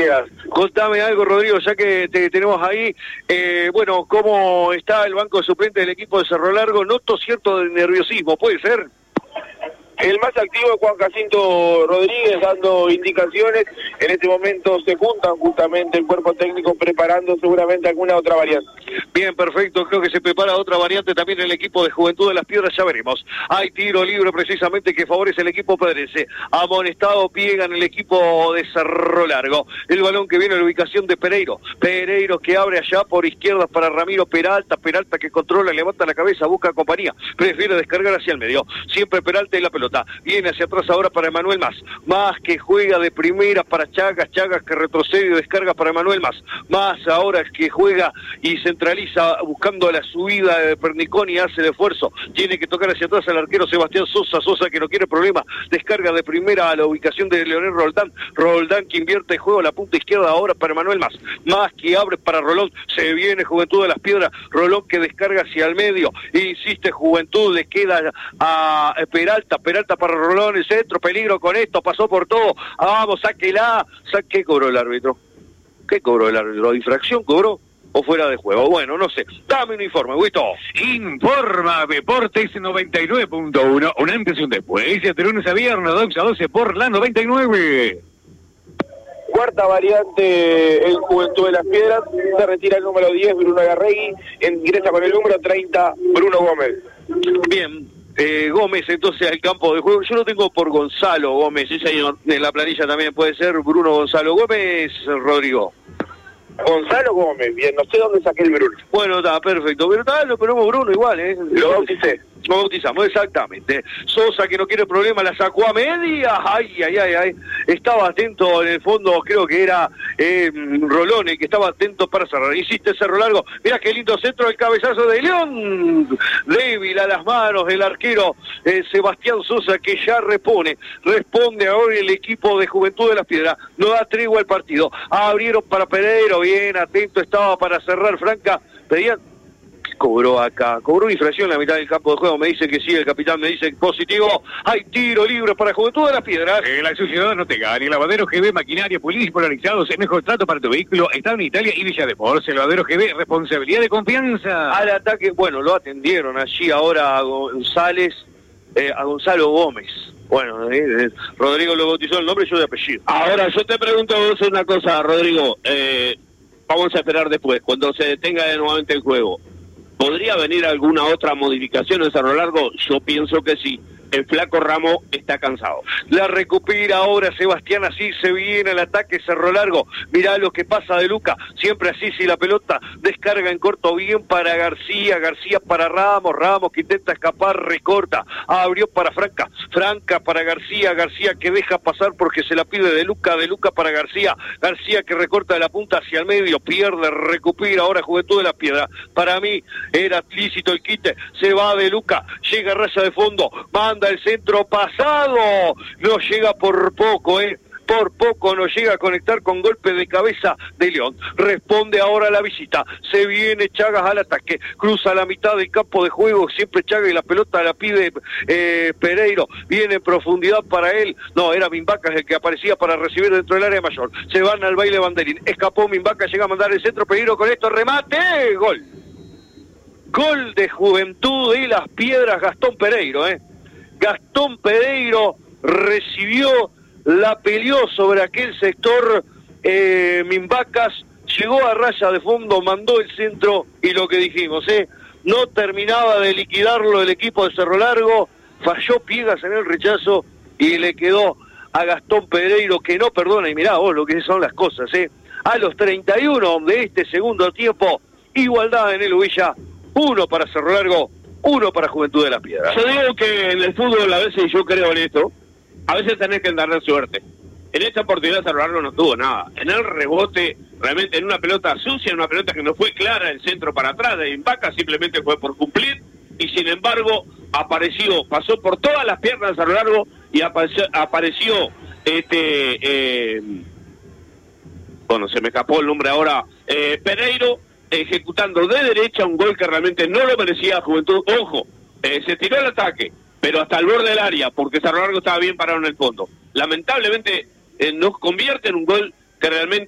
Piedras. Contame algo, Rodrigo, ya que te tenemos ahí. Bueno, ¿cómo está el banco suplente del equipo de Cerro Largo? Noto cierto nerviosismo, ¿puede ser? El más activo es Juan Jacinto Rodríguez dando indicaciones. En este momento se juntan justamente el cuerpo técnico preparando seguramente alguna otra variante. Bien, perfecto. Creo que se prepara otra variante también en el equipo de Juventud de las Piedras, ya veremos. Hay tiro libre precisamente que favorece el equipo pedrense. Amonestado Piega en el equipo de Cerro Largo. El balón que viene a la ubicación de Pereiro. Pereiro que abre allá por izquierda para Ramiro Peralta. Peralta que controla, levanta la cabeza, busca compañía. Prefiere descargar hacia el medio. Siempre Peralta en la pelota. Viene hacia atrás ahora para Emanuel Más que juega de primera para Chagas que retrocede y descarga para Emanuel Más ahora que juega y centraliza buscando la subida de Pernicón y hace el esfuerzo, tiene que tocar hacia atrás al arquero Sebastián Sosa que no quiere problema, descarga de primera a la ubicación de Leonel Roldán que invierte el juego a la punta izquierda ahora para Emanuel Más que abre para Rolón, se viene Juventud de las Piedras, Rolón que descarga hacia el medio, insiste Juventud, le queda a Peralta para Rolón, el centro, peligro con esto, pasó por todo, vamos, sáquela, ¿qué cobró el árbitro? ¿Qué cobró el árbitro? ¿Infracción cobró o fuera de juego? Bueno, no sé, dame un informe, Guito. Informa Deportes 99.1, un antes y un después, de lunes a viernes, 2 a 12 por la 99. Cuarta variante en Juventud de las Piedras, se retira el número 10, Bruno Agarregui, ingresa con el número 30, Bruno Gómez. Bien. Gómez entonces al campo de juego, yo lo tengo por Gonzalo Gómez, sí señor, en la planilla también puede ser Bruno Gonzalo Gómez, Rodrigo. Gonzalo Gómez, bien, no sé dónde saqué el Bruno. Bueno, está perfecto, pero lo ponemos Bruno igual, Lo bauticé. Lo bautizamos, exactamente. Sosa que no quiere problema, la sacó a media, ay, estaba atento en el fondo, creo que era Rolone, que estaba atento para cerrar, insiste Cerro Largo, mirá qué lindo centro, el cabezazo de León, débil a las manos el arquero Sebastián Sosa que ya responde ahora el equipo de Juventud de las Piedras, no da tregua al partido, abrieron para Pereiro, bien atento estaba para cerrar Franca, pedían cobró acá, cobró infracción en la mitad del campo de juego, me dice que sí, el capitán me dice positivo, hay tiro libre para Juventud de las Piedras. La sociedad no te gane, Lavadero GB, maquinaria, pulidos y polarizados, el mejor trato para tu vehículo, está en Italia y Villa de Porce, Lavadero GB, responsabilidad de confianza. Al ataque, bueno, lo atendieron allí ahora a Gonzalo Gómez. Bueno, Rodrigo lo bautizó el nombre, yo de apellido. Ahora, yo te pregunto a vos una cosa, Rodrigo, vamos a esperar después, cuando se detenga nuevamente el juego. ¿Podría venir alguna otra modificación en Cerro Largo? Yo pienso que sí. El flaco Ramos está cansado. La recupera ahora Sebastián, así se viene el ataque Cerro Largo. Mirá lo que pasa de Luca, siempre así, si la pelota descarga en corto bien para García para Ramos que intenta escapar, recorta, abrió para Franca para García que deja pasar porque se la pide de Luca para García que recorta de la punta hacia el medio, pierde, recupera ahora Juventud de las Piedras. Para mí era lícito el quite, se va de Luca, llega a raya de fondo, manda el centro pasado, no llega por poco, no llega a conectar con golpe de cabeza de León. Responde ahora la visita, se viene Chagas al ataque, cruza la mitad del campo de juego, siempre Chagas y la pelota la pide Pereiro, viene en profundidad para él, no, era Mimbacas el que aparecía para recibir dentro del área mayor, se van al baile banderín, escapó Mimbacas, llega a mandar el centro, Pereiro con esto, remate, gol de Juventud de las Piedras, Gastón Pereiro, Gastón Pereiro recibió, la peleó sobre aquel sector, Mimbacas, llegó a raya de fondo, mandó el centro y lo que dijimos, no terminaba de liquidarlo el equipo de Cerro Largo, falló Piegas en el rechazo y le quedó a Gastón Pereiro que no perdona, y mirá vos lo que son las cosas, a los 31 de este segundo tiempo, igualdad en el Uvilla, 1 para Cerro Largo, 1 para Juventud de las Piedras. Yo digo que en el fútbol a veces, yo creo en esto, a veces tenés que darle suerte. En esta oportunidad Cerro Largo no tuvo nada. En el rebote, realmente en una pelota sucia, en una pelota que no fue clara, el centro para atrás de Impaca, simplemente fue por cumplir, y sin embargo apareció, pasó por todas las piernas de Cerro Largo y apareció bueno, se me escapó el nombre ahora, Pereiro, ejecutando de derecha un gol que realmente no lo merecía Juventud. Ojo, se tiró el ataque, pero hasta el borde del área, porque Cerro Largo estaba bien parado en el fondo. Lamentablemente nos convierte en un gol que realmente